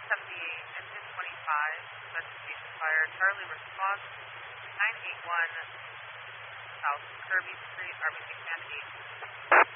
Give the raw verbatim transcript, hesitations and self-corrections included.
seventy-eight and ten twenty-five, investigation fire. Charlie response, nine eight one South Kirby Street, R B C Command eight